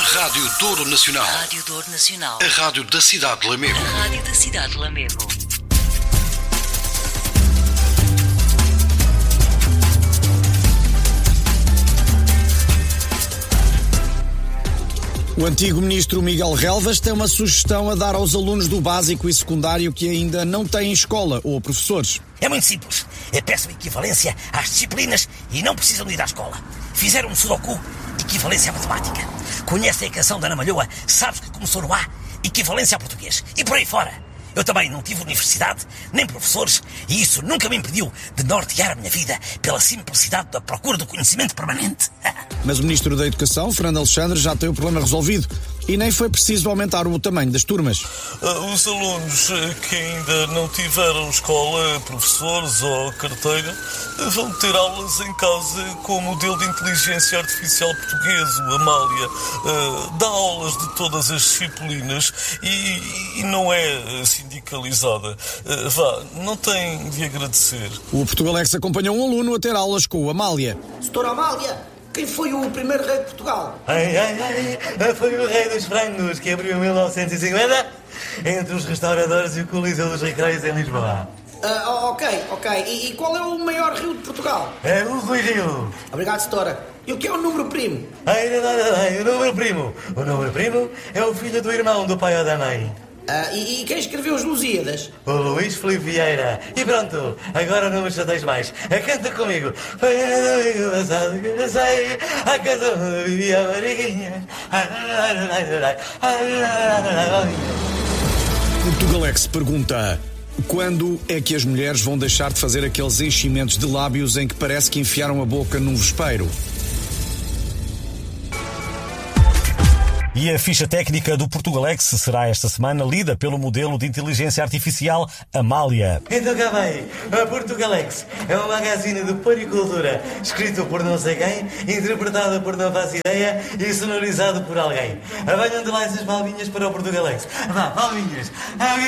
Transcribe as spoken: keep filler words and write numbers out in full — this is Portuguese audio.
Rádio Douro Nacional. Rádio Douro Nacional. A rádio da cidade de Lamego. A rádio da cidade de Lamego. O antigo ministro Miguel Relvas tem uma sugestão a dar aos alunos do básico e secundário que ainda não têm escola ou professores. É muito simples. Peço equivalência às disciplinas e não precisam de ir à escola. Fizeram um sudoku, equivalência à matemática. Conhecem a canção da Ana Malhoa, sabes que começou no A, equivalência a português. E por aí fora. Eu também não tive universidade, nem professores, e isso nunca me impediu de nortear a minha vida pela simplicidade da procura do conhecimento permanente. Mas o ministro da Educação, Fernando Alexandre, já tem o problema resolvido e nem foi preciso aumentar o tamanho das turmas. Os alunos que ainda não tiveram escola, professores ou carteira vão ter aulas em casa com o modelo de inteligência artificial português, o Amália. Dá aulas de todas as disciplinas e, e não é sindicalizada. Vá, não tem de agradecer. O Portugalex acompanhou um aluno a ter aulas com o Amália. Doutora Amália, quem foi o primeiro rei de Portugal? Ai, ai, ai, foi o rei dos frangos que abriu em mil novecentos e cinquenta entre os restauradores e o Coliseu dos Recreios em Lisboa. Uh, ok, ok. E, e qual é o maior rio de Portugal? É o Rui Rio. Obrigado, doutora. E o que é o número primo? Ai, ai, ai, ai, o número primo. O número primo é o filho do irmão do pai ou da mãe. Uh, e, e quem escreveu os Lusíadas? O Luís Filipe Vieira. E pronto, agora não me chateias mais. Canta comigo. Foi no domingo passado que eu sei a casa onde vivia a Mariquinha. Portugalex pergunta: quando é que as mulheres vão deixar de fazer aqueles enchimentos de lábios em que parece que enfiaram a boca num vespeiro? E a ficha técnica do Portugalex será esta semana lida pelo modelo de inteligência artificial Amália. Então cá vai, a Portugalex é um magazine de poricultura, escrito por não sei quem, interpretado por não faço ideia e sonorizado por alguém. Avanham de lá essas palminhas para o Portugalex. Vá, palminhas.